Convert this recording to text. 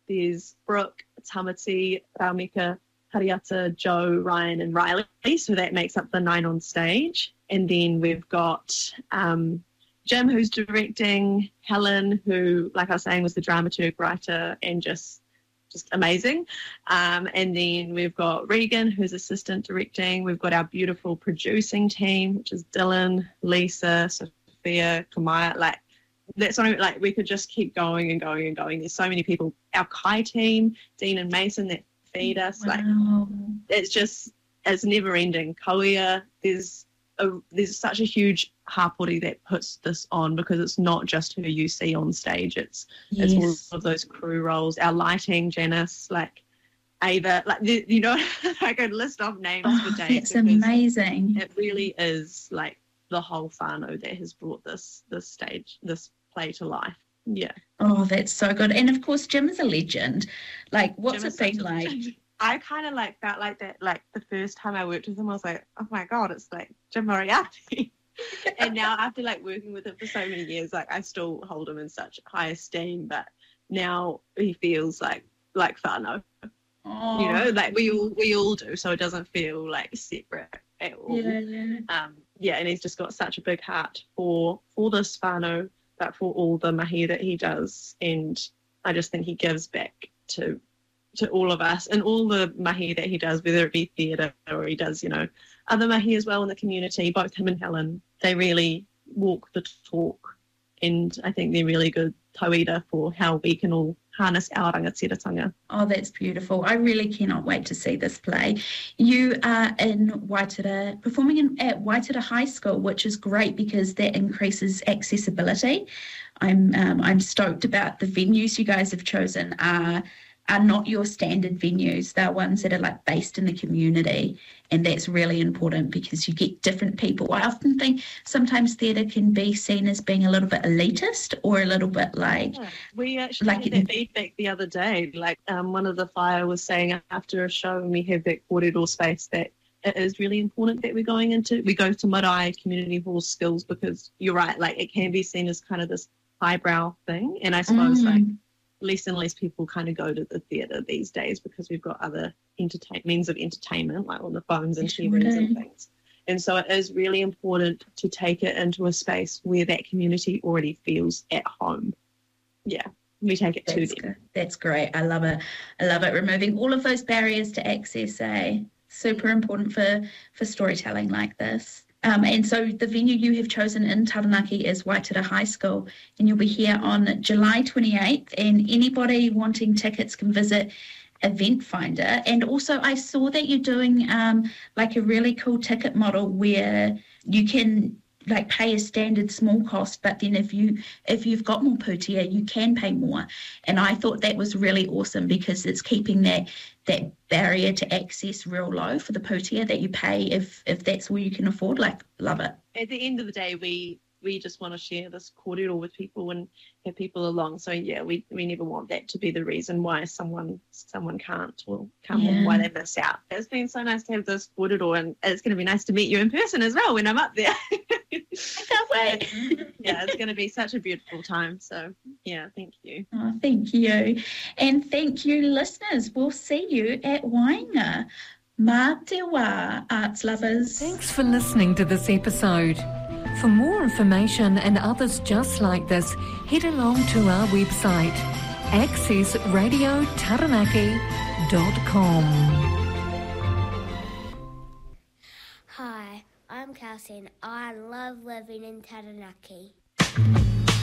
there's Brooke, Tamati, Raumika, Hariata, Joe, Ryan and Riley. So that makes up the 9 on stage. And then we've got Jim, who's directing, Helen, who, like I was saying, was the dramaturg, writer, and just amazing. And then we've got Regan, who's assistant directing. We've got our beautiful producing team, which is Dylan, Lisa, Sophia, Kamaya. Like, that's not like we could just keep going and going and going. There's so many people. Our Kai team, Dean and Mason, that feed us. Wow. Like, it's never ending. Kauia, there's such a huge hapori that puts this on, because it's not just who you see on stage. It's all of those crew roles. Our lighting, Janice, like Ava, like, you know, I could list off names for days. It's amazing. It really is like the whole whānau that has brought this play to life. Yeah. Oh, that's so good. And of course, Jim is a legend. Like, what's Jim it been like? I kind of like felt like that, like the first time I worked with him, I was like, oh my God, it's like Jim Moriarty. And now after like working with him for so many years, like I still hold him in such high esteem, but now he feels like whānau. Oh. You know, like we all do, so it doesn't feel like separate at all. Yeah. And he's just got such a big heart for this whānau, but for all the mahi that he does, and I just think he gives back to all of us, and all the mahi that he does, whether it be theatre or he does, you know, other mahi as well in the community. Both him and Helen, they really walk the talk, and I think they're really good tauira for how we can all harness our rangatiratanga. Oh, that's beautiful. I really cannot wait to see this play. You are in Waitara, performing at Waitara High School, which is great because that increases accessibility. I'm stoked about the venues you guys have chosen are not your standard venues. They're ones that are like based in the community, and that's really important because you get different people. I often think sometimes theatre can be seen as being a little bit elitist or a little bit like... Yeah. We actually had that feedback the other day. Like one of the whāia was saying after a show, and we have that corridor space, that it is really important that we go to marae community hall skills, because you're right, like it can be seen as kind of this highbrow thing, and I suppose like less and less people kind of go to the theatre these days because we've got other means of entertainment, like on the phones and TVs and things. And so it is really important to take it into a space where that community already feels at home. Yeah, we take it to them. Good. That's great. I love it. Removing all of those barriers to access, super important for storytelling like this. And so the venue you have chosen in Taranaki is Waitara High School, and you'll be here on July 28th, and anybody wanting tickets can visit Event Finder. And also I saw that you're doing like a really cool ticket model where you can like pay a standard small cost, but then if you've got more pūtea, you can pay more. And I thought that was really awesome because it's keeping that barrier to access real low for the pūtea that you pay if that's all you can afford. Like, love it. At the end of the day, we just want to share this kōrero with people and have people along. So yeah, we never want that to be the reason why someone can't or come or why they miss out. It's been so nice to have this kōrero, and it's going to be nice to meet you in person as well when I'm up there. I can't wait. Yeah, it's going to be such a beautiful time. So yeah, thank you. Oh, thank you. And thank you, listeners. We'll see you at Wainga. Mā te wā, arts lovers. Thanks for listening to this episode. For more information and others just like this, head along to our website, accessradiotaranaki.com. Hi, I'm Kelsey and I love living in Taranaki.